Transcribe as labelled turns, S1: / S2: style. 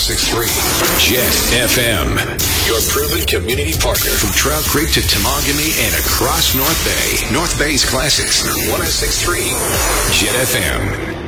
S1: 1063 Jet FM. Your proven community partner from Trout Creek to Temagami and across North Bay. North Bay's classics. 1063 Jet FM.